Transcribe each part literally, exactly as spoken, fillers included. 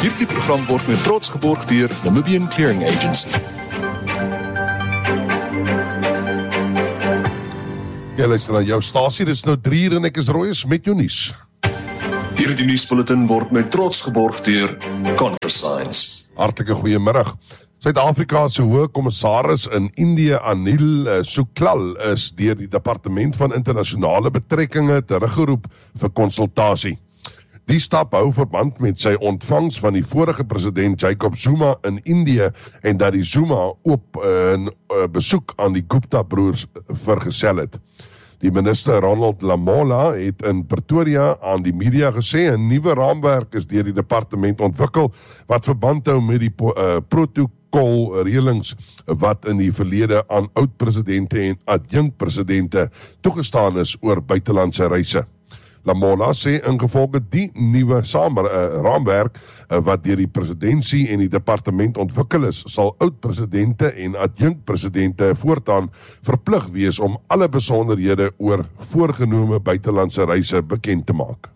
Hierdie program word met trots geborg deur Namibian Clearing Agency. Ja, luister na jou stasie, dit is nou drie uur en ek is Royes met jou nuus. Hierdie nuusbulletin word met trots geborg deur Converscience. Hartlike goeiemiddag. Suid-Afrika se hoë kommissaris in Indië, Anil uh, Suklal, is deur die Departement van Internasionale Betrekkinge teruggeroep vir konsultasie. Die stap hou verband met sy ontvangs van die vorige president Jacob Zuma in Indië en dat die Zuma op 'n uh, besoek aan die Gupta-broers vergesel het. Die minister Ronald Lamola het in Pretoria aan die media gesê 'n nuwe raamwerk is deur die departement ontwikkel wat verband hou met die uh, protokolreëlings wat in die verlede aan oud-presidente en adjunkpresidente toegestaan is oor buitelandse reise. Lamola sê ingevolge die nuwe saam, uh, raamwerk uh, wat deur die presidentsie en die departement ontwikkel is, sal oud-presidente en adjunkpresidente voortaan verplig wees om alle besonderhede oor voorgenome buitelandse reise bekend te maak.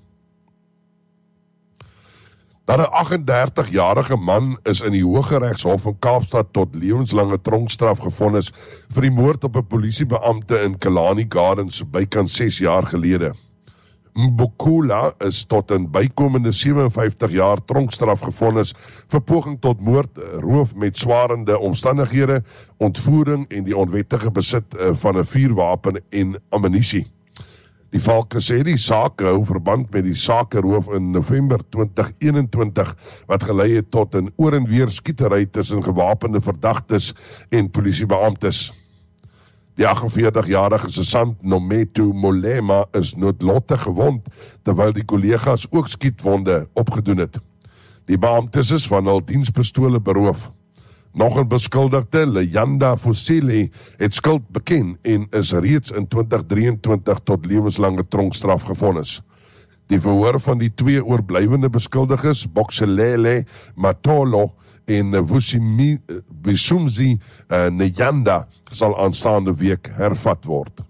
Dat 'n agt en dertig-jarige man is in die Hooggeregshof in Kaapstad tot lewenslange tronkstraf gevonnis vir die moord op 'n polisiebeampte in Killarney Gardens bykans ses jaar gelede. Mbukula is tot 'n bykomende sewe en vyftig jaar tronkstraf gevonnis vir poging tot moord, roof met swarende omstandighede, ontvoering en die onwettige besit van 'n vuurwapen en ammunisie. Die Valke sê die saak hou verband met die sakeroof in November twintig eenentwintig wat gelei het tot 'n oor en weer skietery tussen gewapende verdagtes en polisiebeamptes. Die agt en veertig-jarige Sesant Nometu Molema is noodlottig gewond, terwyl die kollegas ook skietwonde opgedoen het. Die beamptes is van hul dienspistole beroof. Nog 'n beskuldigde, Leyanda Fosile, het skuld beken en is reeds in twintig drieëntwintig tot lewenslange tronkstraf gevonnis. Die verhoor van die twee oorblywende beskuldiges, Bokselele Matolo en Vusumzi uh, Nyanda, sal aanstaande week hervat word.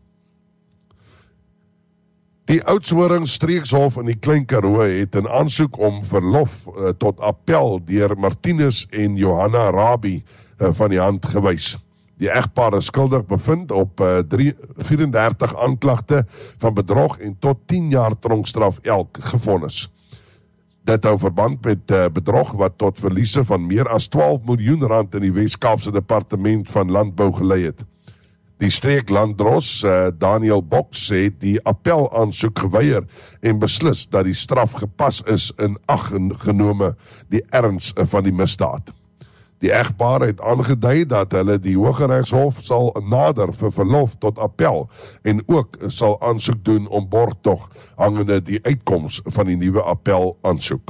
Die Oudtshoorn Streekshof in die Klein Karoo het 'n aansoek om verlof uh, tot appel deur Martinus en Johanna Rabie uh, van die hand gewys. Die egpaar is skuldig bevind op uh, vierendertig aanklagte van bedrog en tot tien jaar tronkstraf elk gevonnis. Dit hou verband met uh, bedrog wat tot verliese van meer as twaalf miljoen rand in die Wes-Kaapse Departement van Landbou gelei het. Die streeklanddros uh, Daniel Boks het die appel aansoek geweier en beslis dat die straf gepas is in ag genome die erns van die misdaad. Die egpaar het aangedui dat hulle die Hooggeregshof sal nader vir verlof tot appel en ook sal aansoek doen om borgtog hangende die uitkoms van die nuwe appel aansoek.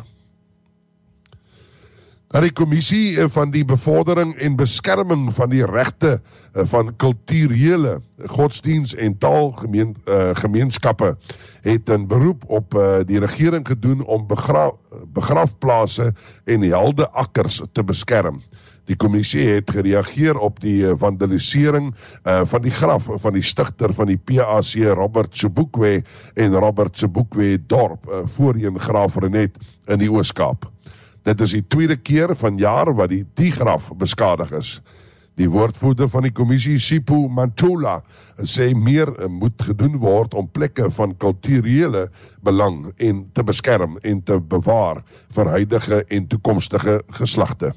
Dat die kommissie van die bevordering en beskerming van die regte van kulturele, godsdiens en taalgemeenskappe het 'n beroep op die regering gedoen om begra begrafplase en helde akkers te beskerm. Die kommissie het gereageer op die vandalisering uh, van die graf van die stigter van die P A C Robert Sobukwe en Robert Sobukwe dorp, uh, voorheen Graaf Renet in die Oos-Kaap. Dit is die tweede keer van jaar wat die, die graf beskadig is. Die woordvoerder van die kommissie, Sipho Mantula, sê meer moet gedoen word om plekke van kulturele belang en te beskerm en te bewaar vir huidige en toekomstige geslagte.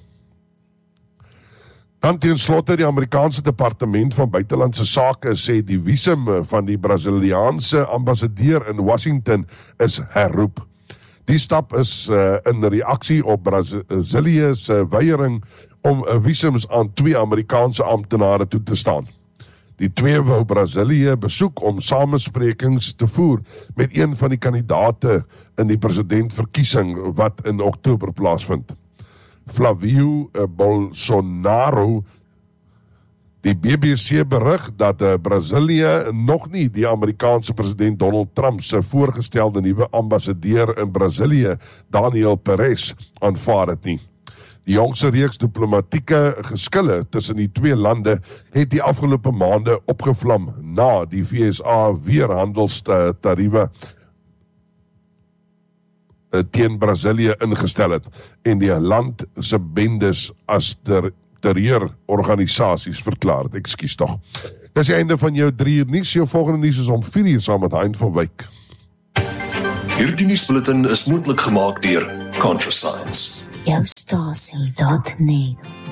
Dan ten slotte die Amerikaanse Departement van Buitelandse Sake sê die visum van die Braziliaanse ambassadeur in Washington is herroep. Die stap is uh, in reaksie op Brazilië se weiering om uh, visums aan twee Amerikaanse amptenare toe te staan. Die twee wou Brazilië besoek om samesprekings te voer met een van die kandidate in die presidentverkiesing wat in Oktober plaasvind. Flavio Bolsonaro. Die B B C berig dat uh, Brazilië nog nie die Amerikaanse president Donald Trump se voorgestelde nuwe ambassadeur in Brazilië, Daniel Perez, aanvaar het nie. Die jongse reeks diplomatieke geskille tussen die twee lande het die afgelope maande opgevlam na die V S A weer handelstariewe uh, teen Brasilië ingestel het en die land se bendes as ter, terreurorganisasies verklaar het. Ekskuus tog. Dis die einde van jou drie uur nuus. Jou volgende nuus is om vier uur saam met Hein van Wyk. Hierdie nuusbulletin is moontlik gemaak deur ContraScience. Jou stasie dot net.